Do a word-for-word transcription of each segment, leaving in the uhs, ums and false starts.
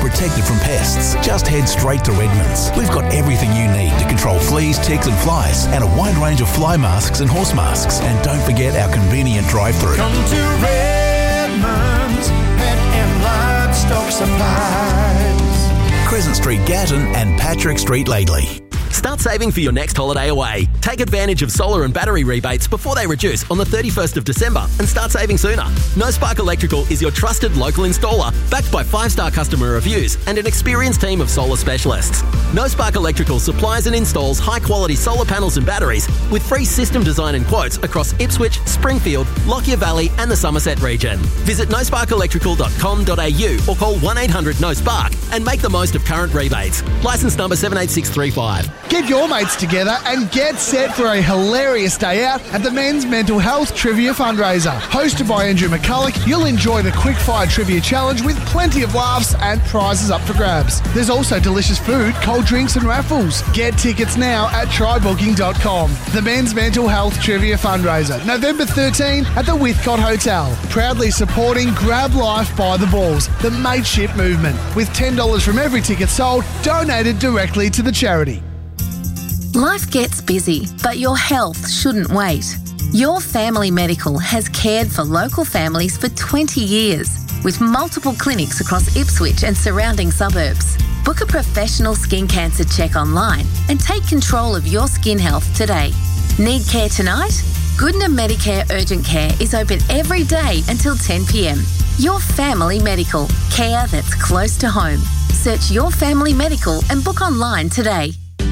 protected from pests. Just head straight to Redmond's. We've got everything you need to control fleas, ticks and flies, and a wide range of fly masks and horse masks. And don't forget our convenient drive-through. Come to Redmond's Pet and Livestock Supplies. Crescent Street, Gatton and Patrick Street, Laidley. Start saving for your next holiday away. Take advantage of solar and battery rebates before they reduce on the thirty-first of December and start saving sooner. No Spark Electrical is your trusted local installer, backed by five-star customer reviews and an experienced team of solar specialists. No Spark Electrical supplies and installs high-quality solar panels and batteries with free system design and quotes across Ipswich, Springfield, Lockyer Valley and the Somerset region. Visit no spark electrical dot com dot a u or call one eight hundred no spark and make the most of current rebates. Licence number seven eight six three five. Get your mates together and get set for a hilarious day out at the Men's Mental Health Trivia Fundraiser. Hosted by Andrew McCulloch, you'll enjoy the Quickfire Trivia Challenge with plenty of laughs and prizes up for grabs. There's also delicious food, cold drinks and raffles. Get tickets now at try booking dot com. The Men's Mental Health Trivia Fundraiser, November thirteenth at the Whitcott Hotel. Proudly supporting Grab Life by the Balls, the mateship movement, with ten dollars from every ticket sold donated directly to the charity. Life gets busy, but your health shouldn't wait. Your Family Medical has cared for local families for twenty years, with multiple clinics across Ipswich and surrounding suburbs. Book a professional skin cancer check online and take control of your skin health today. Need care tonight? Goodna Medicare Urgent Care is open every day until ten p m. Your Family Medical, care that's close to home. Search Your Family Medical and book online today.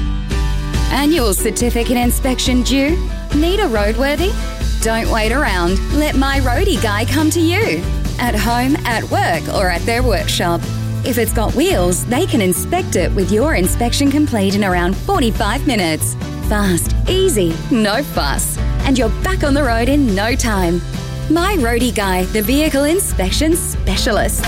Annual certificate inspection due? Need a roadworthy? Don't wait around. Let My Roadie Guy come to you. At home, at work, or at their workshop. If it's got wheels, they can inspect it with your inspection complete in around forty-five minutes. Fast, easy, no fuss. And you're back on the road in no time. My Roadie Guy, the vehicle inspection specialist.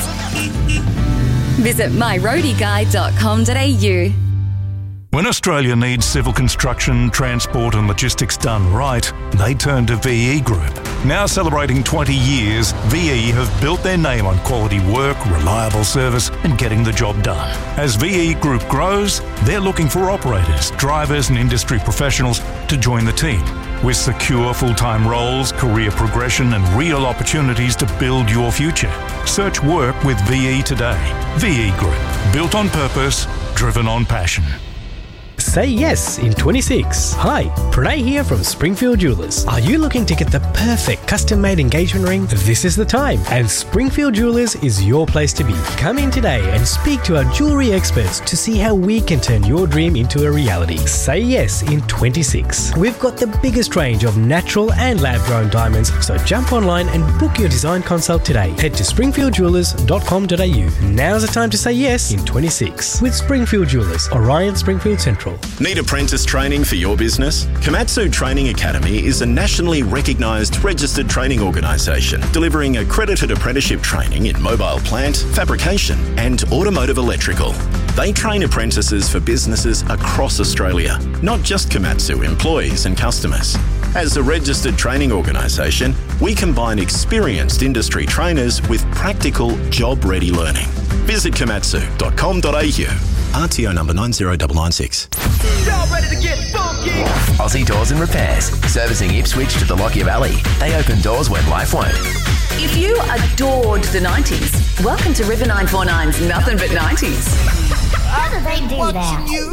Visit my roadie guy dot com dot a u. When Australia needs civil construction, transport and logistics done right, they turn to V E Group. Now celebrating twenty years, V E have built their name on quality work, reliable service and getting the job done. As V E Group grows, they're looking for operators, drivers and industry professionals to join the team. With secure full-time roles, career progression and real opportunities to build your future. Search work with V E today. V E Group, built on purpose, driven on passion. Say yes in twenty-six. Hi, Pranay here from Springfield Jewelers. Are you looking to get the perfect custom-made engagement ring? This is the time, and Springfield Jewelers is your place to be. Come in today and speak to our jewellery experts to see how we can turn your dream into a reality. Say yes in twenty-six. We've got the biggest range of natural and lab-grown diamonds, so jump online and book your design consult today. Head to springfield jewelers dot com dot a u. Now's the time to say yes in twenty-six with Springfield Jewelers, Orion Springfield Central. Need apprentice training for your business? Komatsu Training Academy is a nationally recognised registered training organisation delivering accredited apprenticeship training in mobile plant, fabrication and automotive electrical. They train apprentices for businesses across Australia, not just Komatsu employees and customers. As a registered training organisation, we combine experienced industry trainers with practical, job-ready learning. Visit komatsu dot com dot a u. R T O number nine zero nine nine six. Y'all ready to get funky? Aussie Doors and Repairs, servicing Ipswich to the Lockyer Valley. They open doors when life won't. If you adored the nineties, welcome to River nine four nine's Nothing But nineties. How do they do that?